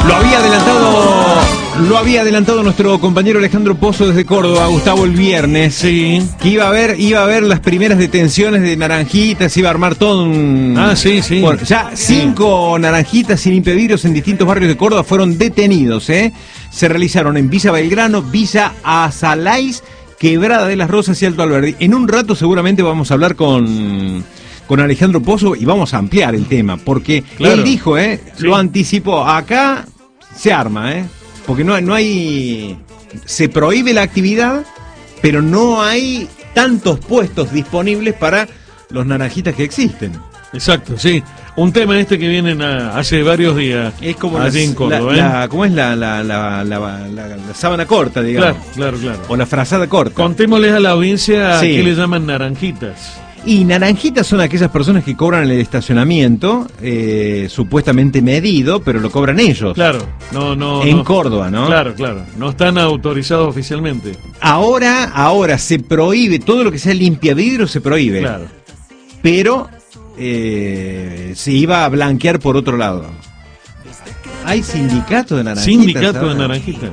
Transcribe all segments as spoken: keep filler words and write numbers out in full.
Lo había adelantado, lo había adelantado nuestro compañero Alejandro Pozo desde Córdoba, Gustavo, el viernes, sí, que iba a haber, iba a haber las primeras detenciones de naranjitas, iba a armar todo un... Ah, sí, sí. Bueno, ya cinco sí. naranjitas sin impedidos en distintos barrios de Córdoba fueron detenidos, ¿eh? Se realizaron en Villa Belgrano, Villa Azalais, Quebrada de las Rosas y Alto Alberdi. En un rato seguramente vamos a hablar con... con Alejandro Pozo y vamos a ampliar el tema, porque claro. él dijo, ¿eh? Sí. Lo anticipó, acá se arma, ¿eh? Porque no, no hay... Se prohíbe la actividad, pero no hay tantos puestos disponibles para los naranjitas que existen. Exacto, sí. Un tema este que vienen a, hace varios días. Es como allí la, en Córdoba, la, ¿eh? la, ¿Cómo es la, la, la, la, la, la, la sábana corta, digamos? Claro, claro, claro. O la frazada corta. Contémosles a la audiencia sí. qué le llaman naranjitas. Y naranjitas son aquellas personas que cobran el estacionamiento, eh, supuestamente medido, pero lo cobran ellos. Claro, no, no. En no. Córdoba, ¿no? Claro, claro. No están autorizados oficialmente. Ahora, ahora se prohíbe, todo lo que sea limpiavidrio se prohíbe. Claro. Pero eh, se iba a blanquear por otro lado. Hay sindicato de naranjitas. Sindicato ahora. de naranjitas.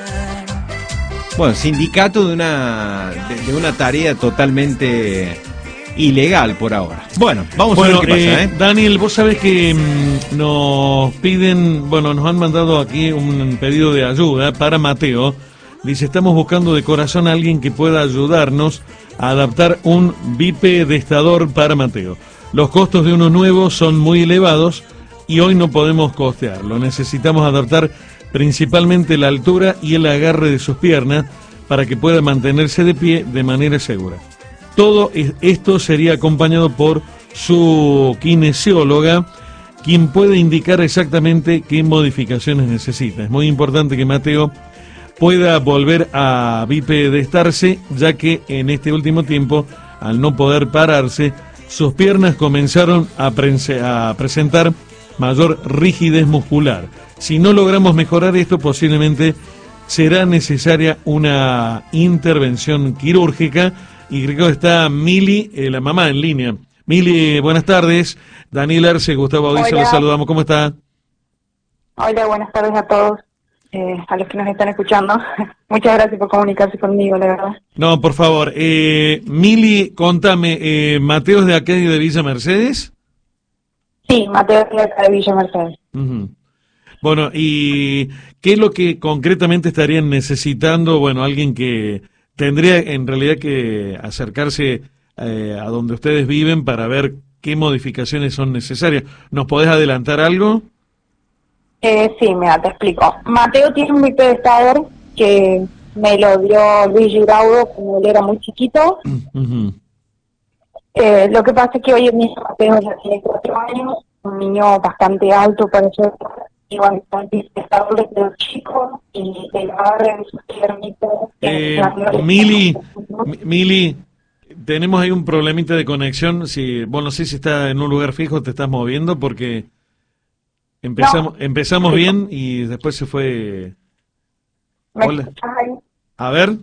Bueno, sindicato de una, de, de una tarea totalmente... ilegal por ahora. Bueno, vamos bueno, a ver qué pasa, ¿eh? ¿eh? Daniel, vos sabés que mmm, nos piden, bueno, nos han mandado aquí un pedido de ayuda para Mateo. Dice, estamos buscando de corazón a alguien que pueda ayudarnos a adaptar un bipedestador para Mateo. Los costos de uno nuevo son muy elevados y hoy no podemos costearlo. Necesitamos adaptar principalmente la altura y el agarre de sus piernas para que pueda mantenerse de pie de manera segura. Todo esto sería acompañado por su kinesióloga, quien puede indicar exactamente qué modificaciones necesita. Es muy importante que Mateo pueda volver a bipedestarse, ya que en este último tiempo, al no poder pararse, sus piernas comenzaron a, pre- a presentar mayor rigidez muscular. Si no logramos mejorar esto, posiblemente será necesaria una intervención quirúrgica. Y creo que está Mili, eh, la mamá, en línea. Mili, buenas tardes. Daniel Arce, Gustavo Audisa, los saludamos. ¿Cómo está? Hola, buenas tardes a todos, eh, a los que nos están escuchando. Muchas gracias por comunicarse conmigo, la verdad. No, por favor. Eh, Mili, contame, eh, ¿Mateo es de acá y de Villa Mercedes? Sí, Mateo es de acá de Villa Mercedes. Uh-huh. Bueno, ¿y qué es lo que concretamente estarían necesitando? Bueno, alguien que... tendría en realidad que acercarse eh, a donde ustedes viven para ver qué modificaciones son necesarias. ¿Nos podés adelantar algo? Eh, sí, mira, te explico. Mateo tiene un bipedestador que me lo dio Luis Giraudo cuando él era muy chiquito. Uh-huh. Eh, lo que pasa es que hoy en día Mateo ya tiene cuatro años, un niño bastante alto para ser... Igual bipedestador de los chicos y el agarre de sus piernitas. Eh, Mili, Mili, tenemos ahí un problemita de conexión. Si, bueno, no sé si está en un lugar fijo, te estás moviendo porque empezamos, no. empezamos bien y después se fue. Hola. A ver,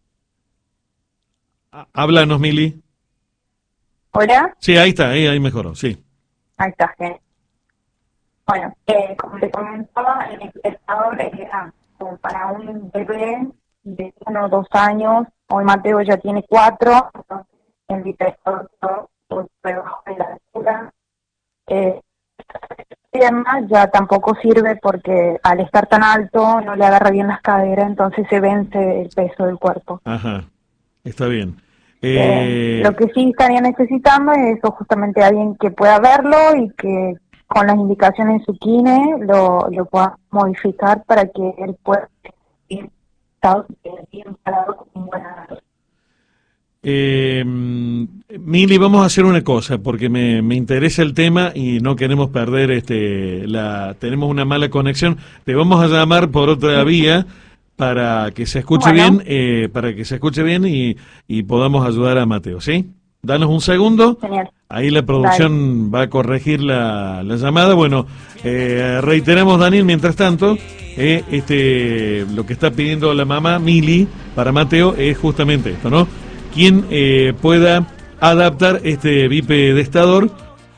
háblanos, Mili. Hola. Sí, ahí está, ahí, ahí mejoró, sí. Ahí está, gente. Bueno, eh, como te comentaba, el bipedestador era como para un bebé de uno o dos años. Hoy Mateo ya tiene cuatro, entonces el bipedestador por debajo de la altura. Eh, piernas ya tampoco sirve porque al estar tan alto no le agarra bien las caderas, entonces se vence el peso del cuerpo. Ajá, está bien. Eh... Eh, lo que sí estaría necesitando es eso, justamente alguien que pueda verlo y que con las indicaciones de su kine lo, lo pueda modificar para que él pueda estar bien parado con un buen agarre. Eh, Mili, vamos a hacer una cosa porque me, me interesa el tema y no queremos perder este la tenemos una mala conexión. Te vamos a llamar por otra vía para que se escuche bueno. bien, eh, para que se escuche bien y, y podamos ayudar a Mateo, ¿sí? Danos un segundo. Genial. Ahí la producción Dale. va a corregir la, la llamada. Bueno, eh, reiteramos, Daniel, mientras tanto, eh, este lo que está pidiendo la mamá Mili para Mateo es justamente esto, ¿no? Quien eh, pueda adaptar este bipedestador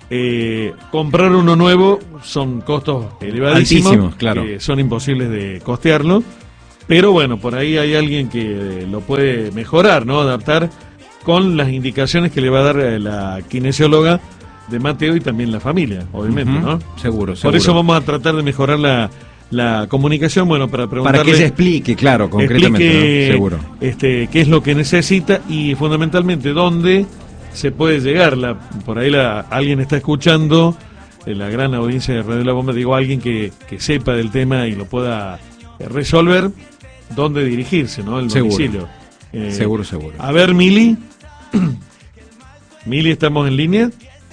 Eh, comprar uno nuevo son costos elevadísimos, altísimos, claro. que son imposibles de costearlo, pero bueno, por ahí hay alguien que lo puede mejorar, ¿no? Adaptar con las indicaciones que le va a dar la kinesióloga de Mateo y también la familia, obviamente, Uh-huh. ¿no? Seguro, seguro. Por eso vamos a tratar de mejorar la, la comunicación, bueno, para preguntarle... Para que ella explique, claro, concretamente, explique, ¿no? Seguro. Este, qué es lo que necesita y fundamentalmente dónde se puede llegar. La, por ahí la, alguien está escuchando, eh, la gran audiencia de Radio La Bomba, digo, alguien que, que sepa del tema y lo pueda eh, resolver, dónde dirigirse, ¿no? El Seguro. domicilio. Eh, Seguro, seguro. A ver, Mili. Mili, ¿estamos en línea?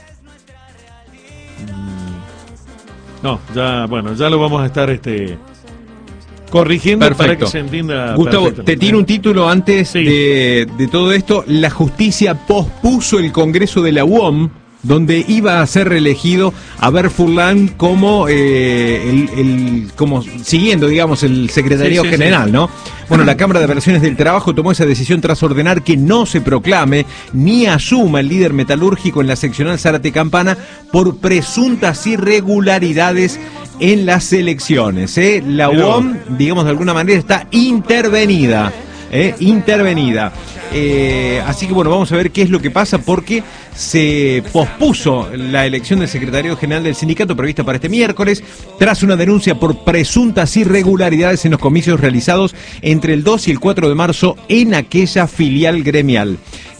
No, ya, bueno, ya lo vamos a estar este corrigiendo. Perfecto. Para que se entienda. Gustavo, te tiro un título antes sí. de, de todo esto. La justicia pospuso el Congreso de la U O M, donde iba a ser reelegido Abel Furlan como, eh, el, el, como siguiendo, digamos, el secretario sí, sí, general, sí. ¿no? Bueno, la Cámara de Apelaciones del Trabajo tomó esa decisión tras ordenar que no se proclame ni asuma el líder metalúrgico en la seccional Zárate Campana por presuntas irregularidades en las elecciones. ¿eh? La Pero... U O M, digamos, de alguna manera está intervenida. Eh, intervenida. Eh, así que bueno, vamos a ver qué es lo que pasa, porque se pospuso la elección del secretario general del sindicato prevista para este miércoles tras una denuncia por presuntas irregularidades en los comicios realizados entre el dos y el cuatro de marzo en aquella filial gremial.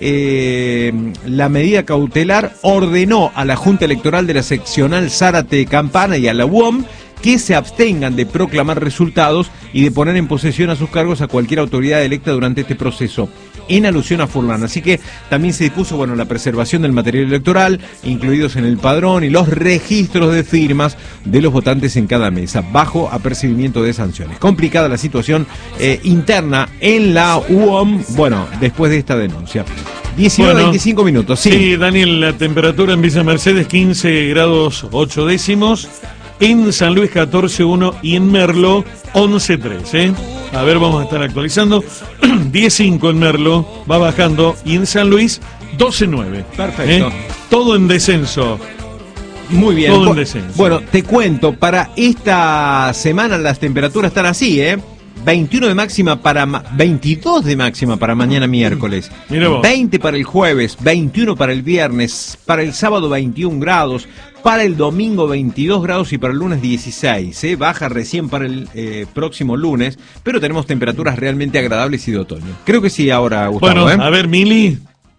Eh, la medida cautelar ordenó a la Junta Electoral de la seccional Zárate Campana y a la U O M que se abstengan de proclamar resultados y de poner en posesión a sus cargos a cualquier autoridad electa durante este proceso, en alusión a Furlan. Así que también se dispuso, bueno, la preservación del material electoral, incluidos en el padrón, y los registros de firmas de los votantes en cada mesa, bajo apercibimiento de sanciones. Complicada la situación eh, interna en la U O M, bueno, después de esta denuncia. diecinueve, bueno, veinticinco minutos, sí. Sí, Daniel, la temperatura en Villa Mercedes, quince grados ocho décimos. En San Luis catorce uno y en Merlo once tres, ¿eh? A ver, vamos a estar actualizando. diez cinco en Merlo, va bajando, y en San Luis doce nueve. Perfecto. ¿eh? Todo en descenso. Muy bien. Todo en descenso. Bueno, te cuento, para esta semana las temperaturas están así, ¿eh? veintiuno de máxima para ma- veintidós de máxima para mañana miércoles, veinte para el jueves, veintiuno para el viernes, para el sábado veintiún grados, para el domingo veintidós grados y para el lunes dieciséis, ¿eh? Baja recién para el eh, próximo lunes, pero tenemos temperaturas realmente agradables y de otoño. Creo que sí ahora, Gustavo. Bueno, ¿eh? a ver, Mili.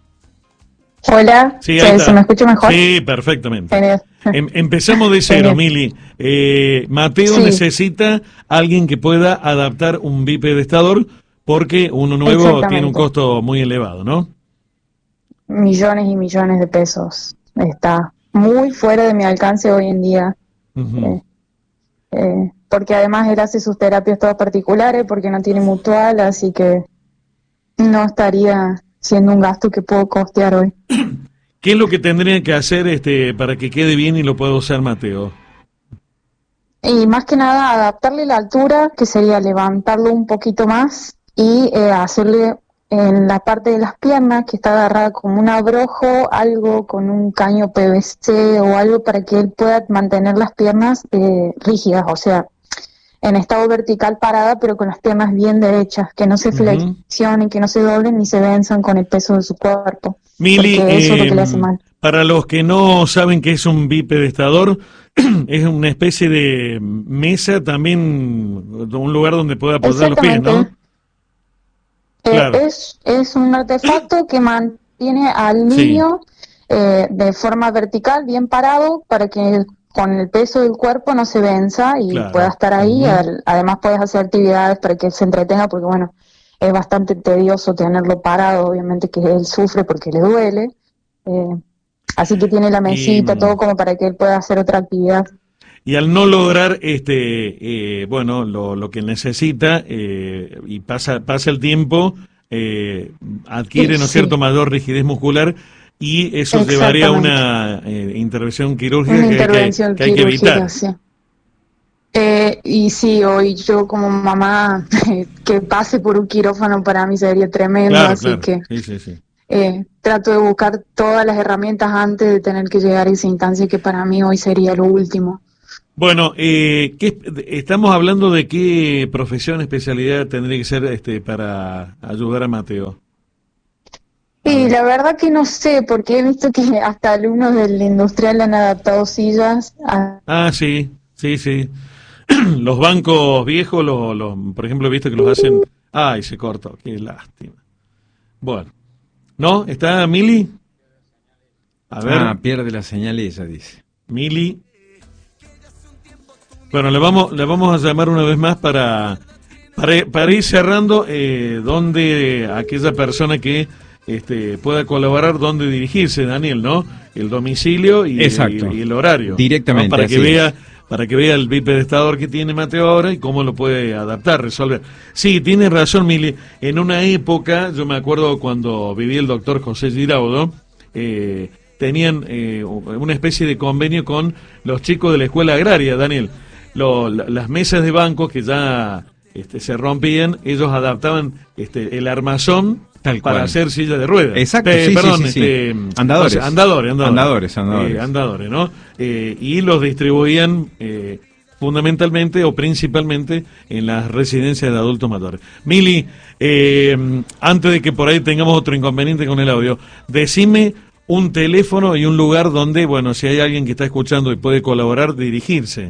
Hola, sí, ¿se, ¿se me escucha mejor? Sí, perfectamente. Em, empezamos de cero, Mili. Eh, Mateo sí. necesita alguien que pueda adaptar un bipedestador porque uno nuevo tiene un costo muy elevado, ¿no? Millones y millones de pesos. Está muy fuera de mi alcance hoy en día. Uh-huh. eh, eh, porque además él hace sus terapias todas particulares, porque no tiene mutual, así que no estaría siendo un gasto que puedo costear hoy. ¿Qué es lo que tendrían que hacer este para que quede bien y lo pueda usar Mateo? Y más que nada adaptarle la altura, que sería levantarlo un poquito más y eh, hacerle en la parte de las piernas, que está agarrada como un abrojo, algo con un caño P V C o algo para que él pueda mantener las piernas eh, rígidas, o sea, en estado vertical parada, pero con las piernas bien derechas, que no se flexionen, uh-huh. que no se doblen ni se venzan con el peso de su cuerpo. Mili, porque eso eh, es lo que le hace mal. Para los que no saben qué es un bipedestador, es una especie de mesa también, un lugar donde pueda apoyar los pies, ¿no? Eh, claro. es, es un artefacto que mantiene al niño sí. eh, de forma vertical, bien parado, para que con el peso del cuerpo no se venza y claro. pueda estar ahí. Uh-huh. Al, además puedes hacer actividades para que él se entretenga, porque bueno, es bastante tedioso tenerlo parado, obviamente que él sufre porque le duele. Eh, así que tiene la mesita, y, todo como para que él pueda hacer otra actividad. Y al no lograr este eh, bueno lo, lo que necesita eh, y pasa pasa el tiempo, eh, adquiere, sí, ¿no es cierto?, sí. mayor rigidez muscular, y eso llevaría a una eh, intervención quirúrgica una que, intervención que, que hay que evitar. Sí. Eh, y sí, hoy yo como mamá, que pase por un quirófano para mí sería tremendo, claro, así claro. que sí, sí, sí. eh, trato de buscar todas las herramientas antes de tener que llegar a esa instancia que para mí hoy sería lo último. Bueno, eh, ¿qué, estamos hablando de qué profesión, especialidad tendría que ser este para ayudar a Mateo. Sí, la verdad que no sé, porque he visto que hasta alumnos del industrial han adaptado sillas a... Ah, sí, sí, sí. Los bancos viejos, los, los, por ejemplo, he visto que los hacen... Ay, se cortó, qué lástima. Bueno, ¿no? ¿Está Mili? A ver. Ah, pierde la señal ella, dice. Mili. Bueno, le vamos, le vamos a llamar una vez más para, para, para ir cerrando eh, donde aquella persona que este, pueda colaborar, dónde dirigirse, Daniel, ¿no? El domicilio y, Exacto. y, y el horario. Directamente, ¿no? Para que así vea, es. para que vea el bipedestador que tiene Mateo ahora y cómo lo puede adaptar, resolver. Sí, tiene razón, Mili. En una época, yo me acuerdo cuando vivía el doctor José Giraudo, eh, tenían eh, una especie de convenio con los chicos de la escuela agraria, Daniel. Lo, la, las mesas de banco que ya este, se rompían, ellos adaptaban este, el armazón Tal para cual. hacer silla de ruedas. Exacto, eh, sí, perdón, sí, sí, este, sí. Andadores. o sea, andadores, andadores. Andadores, andadores. Eh, andadores, ¿no? Eh, y los distribuían eh, fundamentalmente o principalmente en las residencias de adultos mayores. Mili, eh, antes de que por ahí tengamos otro inconveniente con el audio, decime un teléfono y un lugar donde, bueno, si hay alguien que está escuchando y puede colaborar, dirigirse.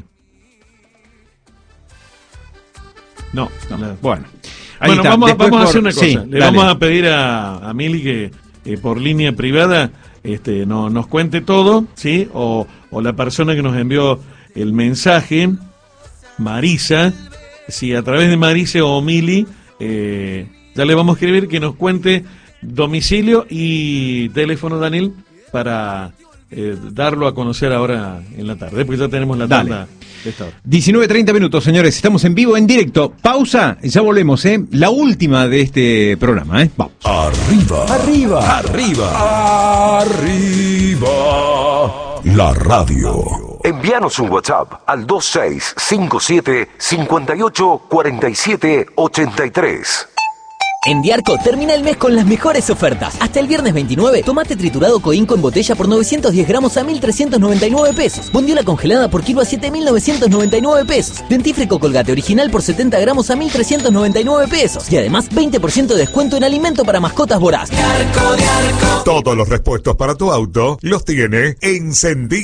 No, No. no. Bueno, ahí Bueno, está. vamos, a- Después vamos a por- hacer una cosa. sí, Le dale. vamos a pedir a, a Mili que eh, por línea privada este, no, nos cuente todo, ¿sí? O, o la persona que nos envió el mensaje, Marisa, si a través de Marisa o Mili, eh, ya le vamos a escribir que nos cuente domicilio y teléfono, Daniel, para eh, darlo a conocer ahora en la tarde, porque ya tenemos la Dale. tanda de esta hora. diecinueve treinta minutos, señores. Estamos en vivo, en directo. Pausa, ya volvemos, ¿eh? La última de este programa, ¿eh? Vamos. Arriba, arriba, arriba, arriba. La radio. Envíanos un WhatsApp al dos seis cinco siete cinco ocho cuatro siete ocho tres. En Diarco termina el mes con las mejores ofertas. Hasta el viernes veintinueve, tomate triturado Coinco en botella por novecientos diez gramos a mil trescientos noventa y nueve pesos. Bondiola congelada por kilo a siete mil novecientos noventa y nueve pesos. Dentífrico Colgate original por setenta gramos a mil trescientos noventa y nueve pesos. Y además veinte por ciento de descuento en alimento para mascotas Voraz. Todos los repuestos para tu auto los tiene Encendido.